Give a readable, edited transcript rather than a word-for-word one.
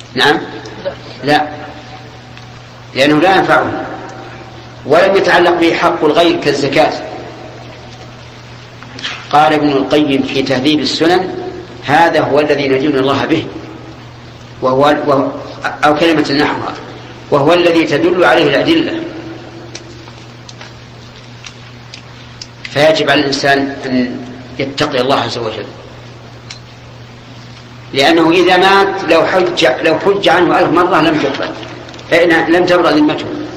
نعم لا، لأنه لا ينفعه. ولم يتعلق به حق الغير كالزكاة. قال ابن القيم في تهذيب السنن: هذا هو الذي ندين الله به، أو كلمة نحوها، وهو الذي تدل عليه الأدلة. فيجب على الإنسان أن يتقي الله عز وجل، لأنه إذا مات لو حج عنه 1000 مرة لم تقبل، لم تبرأ ذمته.